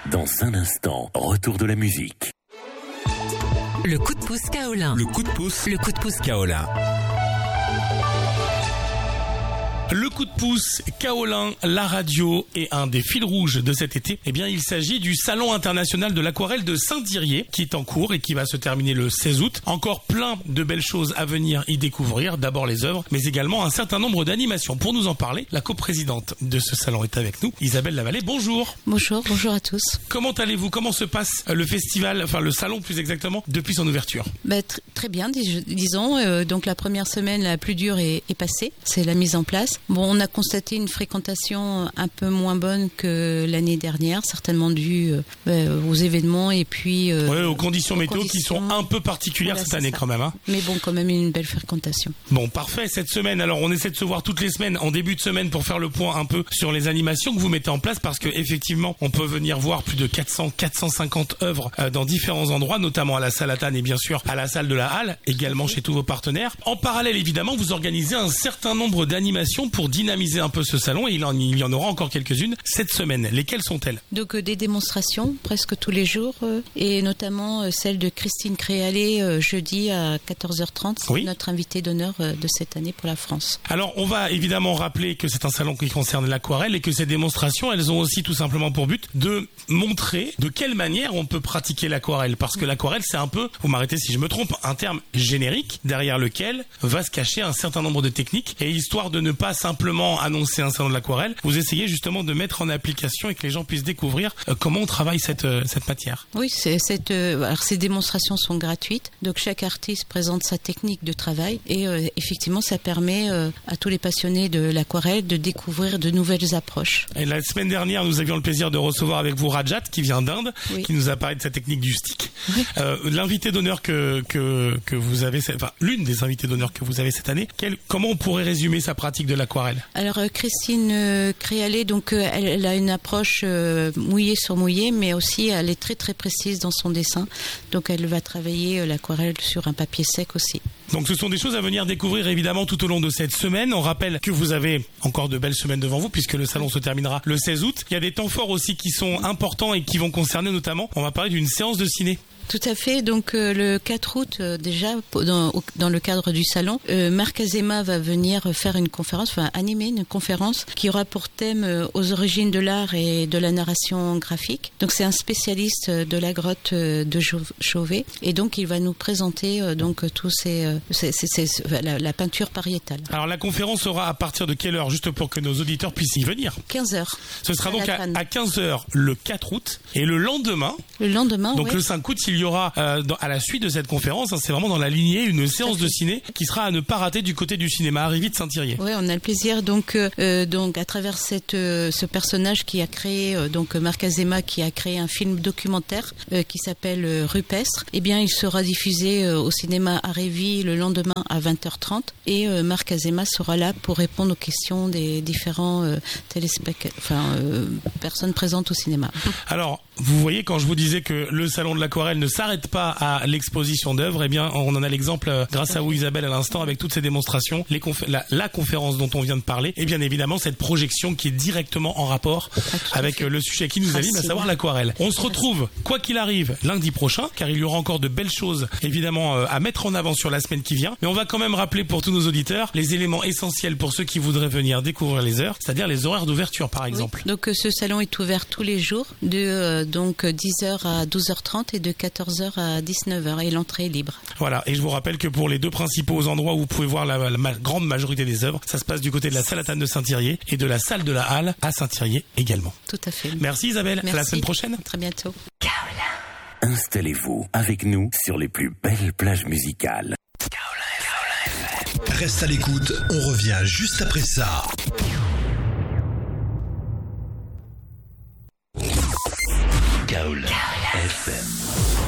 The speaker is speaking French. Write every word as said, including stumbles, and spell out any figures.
Dans un instant, retour de la musique. Le coup de pouce Kaolin. Le coup de pouce. Le coup de pouce Kaolin. Le coup de pouce Kaolin, la radio et un des fils rouges de cet été, eh bien il s'agit du Salon international de l'aquarelle de Saint-Thirier qui est en cours et qui va se terminer le seize août. Encore plein de belles choses à venir y découvrir, d'abord les œuvres, mais également un certain nombre d'animations. Pour nous en parler, la coprésidente de ce salon est avec nous, Isabelle Lavallée. Bonjour. Bonjour, bonjour à tous. Comment allez-vous? Comment se passe le festival, enfin le salon plus exactement, depuis son ouverture? Bah, tr- Très bien, dis- disons. Euh, donc la première semaine la plus dure est, est passée, c'est la mise en place. Bon, on a constaté une fréquentation un peu moins bonne que l'année dernière, certainement due euh, aux événements et puis... Euh, ouais, aux conditions aux météo conditions... qui sont un peu particulières voilà, cette année ça. Quand même. Hein. Mais bon, quand même une belle fréquentation. Bon, parfait. Cette semaine, alors on essaie de se voir toutes les semaines, en début de semaine, pour faire le point un peu sur les animations que vous mettez en place, parce que effectivement, on peut venir voir plus de quatre cents, quatre cent cinquante œuvres euh, dans différents endroits, notamment à la salle Atane et bien sûr à la salle de la Halle, également chez tous vos partenaires. En parallèle, évidemment, vous organisez un certain nombre d'animations pour dynamiser un peu ce salon et il, en, il y en aura encore quelques-unes cette semaine. Lesquelles sont-elles? Donc euh, des démonstrations presque tous les jours euh, et notamment euh, celle de Christine Créalet euh, jeudi à quatorze heures trente. C'est oui. Notre invitée d'honneur euh, de cette année pour la France. Alors on va évidemment rappeler que c'est un salon qui concerne l'aquarelle et que ces démonstrations, elles ont aussi tout simplement pour but de montrer de quelle manière on peut pratiquer l'aquarelle, parce que l'aquarelle c'est un peu, vous m'arrêtez si je me trompe, un terme générique derrière lequel va se cacher un certain nombre de techniques, et histoire de ne pas simplement annoncer un salon de l'aquarelle, vous essayez justement de mettre en application et que les gens puissent découvrir euh, comment on travaille cette, euh, cette matière. Oui, c'est, cette, euh, alors ces démonstrations sont gratuites, donc chaque artiste présente sa technique de travail et euh, effectivement ça permet euh, à tous les passionnés de l'aquarelle de découvrir de nouvelles approches. Et la semaine dernière, nous avions le plaisir de recevoir avec vous Rajat qui vient d'Inde, oui. qui nous a parlé de sa technique du stick. Oui. Euh, l'invité d'honneur que, que, que vous avez, enfin l'une des invités d'honneur que vous avez cette année, quel, comment on pourrait résumer sa pratique de l'aquarelle? Alors euh, Christine euh, Créalet, donc euh, elle, elle a une approche euh, mouillée sur mouillée, mais aussi elle est très très précise dans son dessin. Donc elle va travailler euh, l'aquarelle sur un papier sec aussi. Donc ce sont des choses à venir découvrir évidemment tout au long de cette semaine. On rappelle que vous avez encore de belles semaines devant vous puisque le salon se terminera le seize août. Il y a des temps forts aussi qui sont importants et qui vont concerner notamment, on va parler d'une séance de ciné. Tout à fait. Donc euh, le quatre août, euh, déjà dans, au, dans le cadre du salon, euh, Marc Azema va venir faire une conférence, enfin animer une conférence qui aura pour thème euh, aux origines de l'art et de la narration graphique. Donc c'est un spécialiste de la grotte euh, de Chauvet et donc il va nous présenter euh, donc tous ces, euh, ces, ces, ces la, la peinture pariétale. Alors la conférence sera à partir de quelle heure, juste pour que nos auditeurs puissent y venir? quinze heures. Ce sera donc à, à quinze heures le quatre août et le lendemain. Le lendemain. Donc ouais. le cinq août, il y aura euh, dans, à la suite de cette conférence, hein, c'est vraiment dans la lignée, une séance de ciné qui sera à ne pas rater du côté du cinéma Arrivy de Saint-Thirier. Oui, on a le plaisir donc euh, donc à travers cette euh, ce personnage qui a créé euh, donc Marc Azema qui a créé un film documentaire euh, qui s'appelle euh, Rupestre. Eh bien, il sera diffusé euh, au cinéma Arrivy le lendemain à vingt heures trente et euh, Marc Azema sera là pour répondre aux questions des différents euh, téléspectateurs, enfin euh, personnes présentes au cinéma. Alors, vous voyez, quand je vous disais que le salon de l'aquarelle ne s'arrête pas à l'exposition d'œuvres, eh bien, on en a l'exemple euh, grâce à vous, Isabelle, à l'instant, avec toutes ces démonstrations, les confé- la, la conférence dont on vient de parler, et bien évidemment cette projection qui est directement en rapport avec euh, le sujet qui nous anime, à savoir l'aquarelle. On se retrouve, quoi qu'il arrive, lundi prochain, car il y aura encore de belles choses, évidemment, euh, à mettre en avant sur la semaine qui vient. Mais on va quand même rappeler pour tous nos auditeurs les éléments essentiels pour ceux qui voudraient venir découvrir les heures, c'est-à-dire les horaires d'ouverture, par exemple. Oui. Donc euh, ce salon est ouvert tous les jours, de euh, donc dix heures à douze heures trente et de quatorze heures à dix-neuf heures, et l'entrée est libre. Voilà, et je vous rappelle que pour les deux principaux endroits où vous pouvez voir la, la, la grande majorité des œuvres, ça se passe du côté de la salle Atane de Saint-Thirier et de la salle de la Halle à Saint-Thirier également. Tout à fait. Merci Isabelle, Merci. À la semaine prochaine. À très bientôt. Installez-vous avec nous sur les plus belles plages musicales. Reste à l'écoute, on revient juste après ça. Kaolin F M.